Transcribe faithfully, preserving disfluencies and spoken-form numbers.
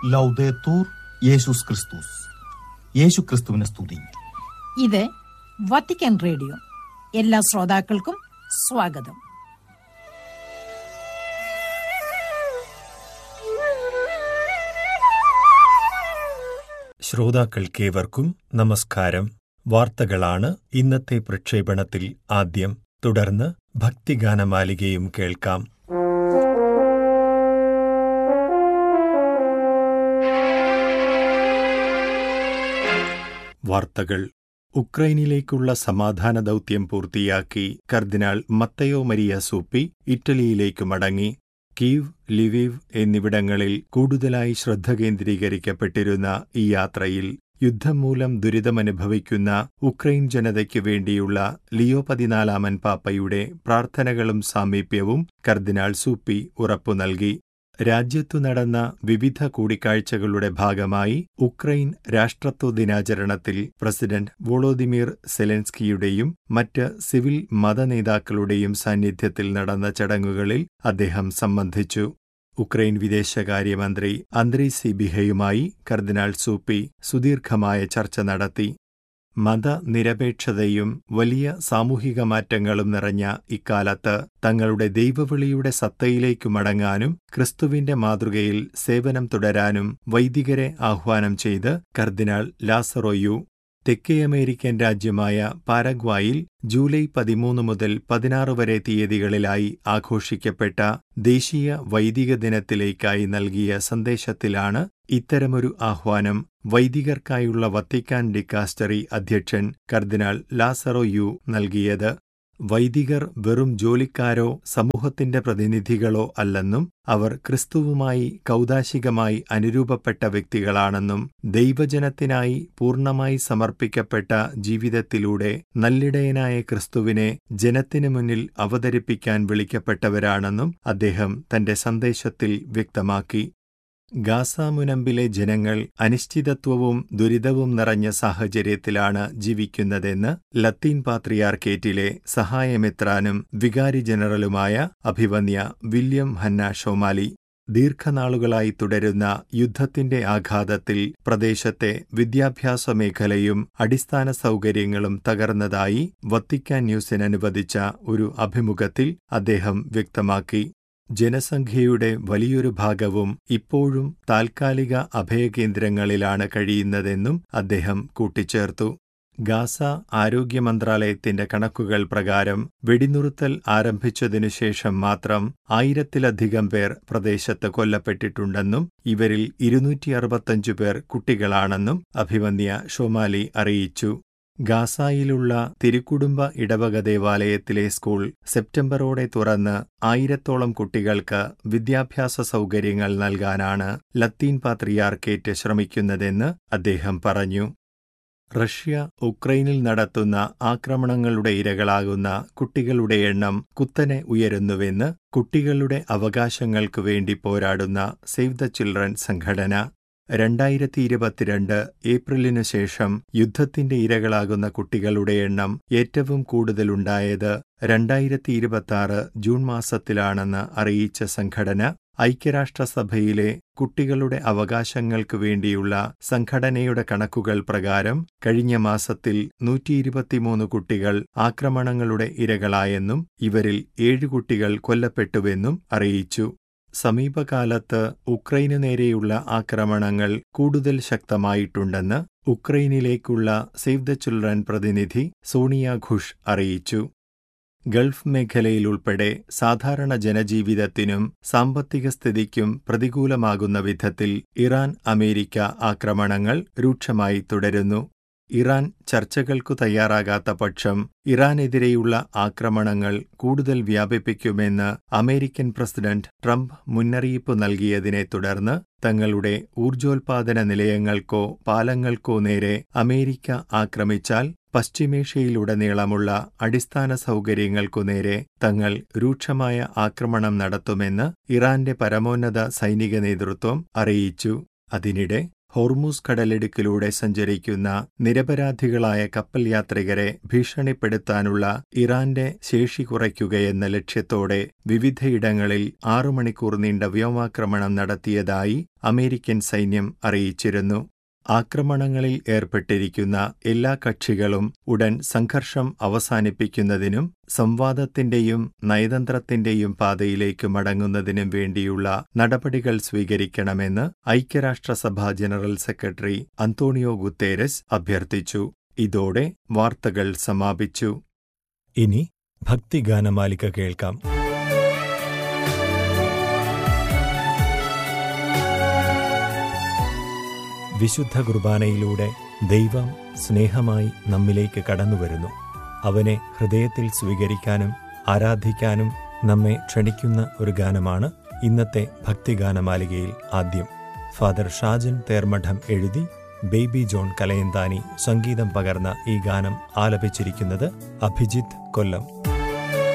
ലൗദേത്തൂർ യേശുസ് ക്രിസ്തുസ്. യേശു ക്രിസ്തുവിനെ സ്തുതി. ഇത് വത്തിക്കാൻ റേഡിയോ. എല്ലാ ശ്രോതാക്കൾക്കും സ്വാഗതം. ശ്രോതാക്കൾക്കേവർക്കും നമസ്കാരം. വാർത്തകളാണ് ഇന്നത്തെ പ്രക്ഷേപണത്തിൽ ആദ്യം. തുടർന്ന് ഭക്തിഗാനമാലികയും കേൾക്കാം. വാർത്തകൾ. ഉക്രൈനിലേക്കുള്ള സമാധാന ദൗത്യം പൂർത്തിയാക്കി കർദിനാൾ മത്തയോ മരിയ സൂപ്പി ഇറ്റലിയിലേക്ക് മടങ്ങി. കീവ്, ലിവീവ് എന്നിവിടങ്ങളിൽ കൂടുതലായി ശ്രദ്ധ കേന്ദ്രീകരിക്കപ്പെട്ടിരുന്ന ഈ യാത്രയിൽ യുദ്ധം മൂലം ദുരിതമനുഭവിക്കുന്ന ഉക്രൈൻ ജനതയ്ക്കു വേണ്ടിയുള്ള ലിയോ പതിനാലാമൻ പാപ്പയുടെ പ്രാർത്ഥനകളും സാമീപ്യവും കർദിനാൾ സൂപ്പി ഉറപ്പു നൽകി. രാജ്യത്തു നടന്ന വിവിധ കൂടിക്കാഴ്ചകളുടെ ഭാഗമായി ഉക്രൈൻ രാഷ്ട്രത്വ ദിനാചരണത്തിൽ പ്രസിഡന്റ് വോളോദിമീർ സെലൻസ്കിയുടെയും മറ്റ് സിവിൽ മതനേതാക്കളുടെയും സാന്നിധ്യത്തിൽ നടന്ന ചടങ്ങുകളിൽ അദ്ദേഹം സംബന്ധിച്ചു. ഉക്രൈൻ വിദേശകാര്യമന്ത്രി അന്ദ്രീ സിബിഹയുമായി കർദിനാൾ സൂപ്പി സുദീർഘമായ ചർച്ച നടത്തി. മതനിരപേക്ഷതയും വലിയ സാമൂഹിക മാറ്റങ്ങളും നിറഞ്ഞ ഇക്കാലത്ത് തങ്ങളുടെ ദൈവവിളിയുടെ സത്തയിലേക്കു മടങ്ങാനും ക്രിസ്തുവിന്റെ മാതൃകയിൽ സേവനം തുടരാനും വൈദികരെ ആഹ്വാനം ചെയ്ത് കർദിനാൾ ലാസറോയു തെക്കേ അമേരിക്കൻ രാജ്യമായ പാരഗ്വായിൽ ജൂലൈ പതിമൂന്ന് മുതൽ പതിനാറ് വരെ തീയതികളിലായി ആഘോഷിക്കപ്പെട്ട ദേശീയ വൈദിക ദിനത്തിലേക്കായി നൽകിയ സന്ദേശത്തിലാണ് ഇത്തരമൊരു ആഹ്വാനം വൈദികർക്കായുള്ള വത്തിക്കാൻ ഡിക്കാസ്റ്ററി അധ്യക്ഷൻ കർദിനാൾ ലാസറോയു നൽകിയത്. വൈദികർ വെറും ജോലിക്കാരോ സമൂഹത്തിന്റെ പ്രതിനിധികളോ അല്ലെന്നും അവർ ക്രിസ്തുവുമായി കൗദാശികമായി അനുരൂപപ്പെട്ട വ്യക്തികളാണെന്നും ദൈവജനത്തിനായി പൂർണ്ണമായി സമർപ്പിക്കപ്പെട്ട ജീവിതത്തിലൂടെ നല്ലിടയനായ ക്രിസ്തുവിനെ ജനത്തിനു മുന്നിൽ അവതരിപ്പിക്കാൻ വിളിക്കപ്പെട്ടവരാണെന്നും അദ്ദേഹം തന്റെ സന്ദേശത്തിൽ വ്യക്തമാക്കി. ഗാസ മുനമ്പിലെ ജനങ്ങൾ അനിശ്ചിതത്വവും ദുരിതവും നിറഞ്ഞ സാഹചര്യത്തിലാണ് ജീവിക്കുന്നതെന്ന് ലത്തീൻ പാത്രിയാർക്കേറ്റിലെ സഹായമെത്രാനും വികാരി ജനറലുമായ അഭിവന്യ വില്യം ഹന്ന ഷോമാലി ദീർഘനാളുകളായി തുടരുന്ന യുദ്ധത്തിന്റെ ആഘാതത്തിൽ പ്രദേശത്തെ വിദ്യാഭ്യാസ മേഖലയും അടിസ്ഥാന സൗകര്യങ്ങളും തകർന്നതായി വത്തിക്കാൻ ന്യൂസിന് അനുവദിച്ച ഒരു അഭിമുഖത്തിൽ അദ്ദേഹം വ്യക്തമാക്കി. ജനസംഖ്യയുടെ വലിയൊരു ഭാഗവും ഇപ്പോഴും താൽക്കാലിക അഭയകേന്ദ്രങ്ങളിലാണ് കഴിയുന്നതെന്നും അദ്ദേഹം കൂട്ടിച്ചേർത്തു. ഗാസ ആരോഗ്യ മന്ത്രാലയത്തിന്റെ കണക്കുകൾ പ്രകാരം വെടിനിറുത്തൽ ആരംഭിച്ചതിനുശേഷം മാത്രം ആയിരത്തിലധികം പേർ പ്രദേശത്ത് കൊല്ലപ്പെട്ടിട്ടുണ്ടെന്നും ഇവരിൽ ഇരുന്നൂറ്റി അറുപത്തഞ്ചു പേർ കുട്ടികളാണെന്നും അഭിവന്യ ഷോമാലി അറിയിച്ചു. ഗാസായിലുള്ള തിരുക്കുടുംബ ഇടവക ദേവാലയത്തിലെ സ്കൂൾ സെപ്റ്റംബറോടെ തുറന്ന് ആയിരത്തോളം കുട്ടികൾക്ക് വിദ്യാഭ്യാസ സൗകര്യങ്ങൾ നൽകാനാണ് ലത്തീൻ പാത്രിയാർക്കേറ്റ് ശ്രമിക്കുന്നതെന്ന് അദ്ദേഹം പറഞ്ഞു. റഷ്യ ഉക്രൈനിൽ നടത്തുന്ന ആക്രമണങ്ങളുടെ ഇരകളാകുന്ന കുട്ടികളുടെ എണ്ണം കുത്തനെ ഉയരുന്നുവെന്ന് കുട്ടികളുടെ അവകാശങ്ങൾക്കു വേണ്ടി പോരാടുന്ന സേവ് ദ ചിൽഡ്രൻ സംഘടന. രണ്ടായിരത്തി ഇരുപത്തിരണ്ട് ഏപ്രിലിനു ശേഷം യുദ്ധത്തിന്റെ ഇരകളാകുന്ന കുട്ടികളുടെ എണ്ണം ഏറ്റവും കൂടുതലുണ്ടായത് രണ്ടായിരത്തി ഇരുപത്തിയാറ് ജൂൺ മാസത്തിലാണെന്ന് അറിയിച്ച സംഘടന ഐക്യരാഷ്ട്രസഭയിലെ കുട്ടികളുടെ അവകാശങ്ങൾക്കു വേണ്ടിയുള്ള സംഘടനയുടെ കണക്കുകൾ പ്രകാരം കഴിഞ്ഞ മാസത്തിൽ നൂറ്റി ഇരുപത്തിമൂന്ന് കുട്ടികൾ ആക്രമണങ്ങളുടെ ഇരകളായെന്നും ഇവരിൽ ഏഴ് കുട്ടികൾ കൊല്ലപ്പെട്ടുവെന്നും അറിയിച്ചു. സമീപകാലത്ത് ഉക്രൈനു നേരെയുള്ള ആക്രമണങ്ങൾ കൂടുതൽ ശക്തമായിട്ടുണ്ടെന്ന് ഉക്രൈനിലേക്കുള്ള സേവ് ദ ചിൽഡ്രൻ പ്രതിനിധി സോണിയ ഘുഷ് അറിയിച്ചു. ഗൾഫ് മേഖലയിലുൾപ്പെടെ സാധാരണ ജനജീവിതത്തിനും സാമ്പത്തിക സ്ഥിതിക്കും പ്രതികൂലമാകുന്ന വിധത്തിൽ ഇറാൻ അമേരിക്ക ആക്രമണങ്ങൾ രൂക്ഷമായി തുടരുന്നു. ഇറാൻ ചർച്ചകൾക്കു തയ്യാറാകാത്ത പക്ഷം ഇറാനെതിരെയുള്ള ആക്രമണങ്ങൾ കൂടുതൽ വ്യാപിപ്പിക്കുമെന്ന് അമേരിക്കൻ പ്രസിഡന്റ് ട്രംപ് മുന്നറിയിപ്പ് നൽകിയതിനെ തുടർന്ന് തങ്ങളുടെ ഊർജോൽപാദന നിലയങ്ങൾക്കോ പാലങ്ങൾക്കോ നേരെ അമേരിക്ക ആക്രമിച്ചാൽ പശ്ചിമേഷ്യയിലുടനീളമുള്ള അടിസ്ഥാന സൗകര്യങ്ങൾക്കു നേരെ തങ്ങൾ രൂക്ഷമായ ആക്രമണം നടത്തുമെന്ന് ഇറാന്റെ പരമോന്നത സൈനിക നേതൃത്വം അറിയിച്ചു. അതിനിടെ ഹോർമൂസ് കടലിടുക്കിലൂടെ സഞ്ചരിക്കുന്ന നിരപരാധികളായ കപ്പൽ യാത്രികരെ ഭീഷണിപ്പെടുത്താനുള്ള ഇറാന്റെ ശേഷി കുറയ്ക്കുകയെന്ന ലക്ഷ്യത്തോടെ വിവിധയിടങ്ങളിൽ ആറു മണിക്കൂർ നീണ്ട വ്യോമാക്രമണം നടത്തിയതായി അമേരിക്കൻ സൈന്യം അറിയിച്ചിരുന്നു. ആക്രമണങ്ങളിൽ ഏർപ്പെട്ടിരിക്കുന്ന എല്ലാ കക്ഷികളും ഉടൻ സംഘർഷം അവസാനിപ്പിക്കുന്നതിനും സംവാദത്തിന്റെയും നയതന്ത്രത്തിന്റെയും പാതയിലേക്ക് മടങ്ങുന്നതിനും വേണ്ടിയുള്ള നടപടികൾ സ്വീകരിക്കണമെന്ന് ഐക്യരാഷ്ട്രസഭ ജനറൽ സെക്രട്ടറി അന്തോണിയോ ഗുത്തേരസ് അഭ്യർത്ഥിച്ചു. ഇതോടെ വാർത്തകൾ സമാപിച്ചു. ഇനി ഭക്തിഗാനമാലിക കേൾക്കാം. വിശുദ്ധ കുർബാനയിലൂടെ ദൈവം സ്നേഹമായി നമ്മിലേക്ക് കടന്നുവരുന്നു. അവനെ ഹൃദയത്തിൽ സ്വീകരിക്കാനും ആരാധിക്കാനും നമ്മെ ക്ഷണിക്കുന്ന ഒരു ഗാനമാണ് ഇന്നത്തെ ഭക്തിഗാനമാലികയിൽ ആദ്യം. ഫാദർ ഷാജൻ തേർമഠം എഴുതി ബേബി ജോൺ കലയന്താനി സംഗീതം പകർന്ന ഈ ഗാനം ആലപിച്ചിരിക്കുന്നത് അഭിജിത്ത് കൊല്ലം.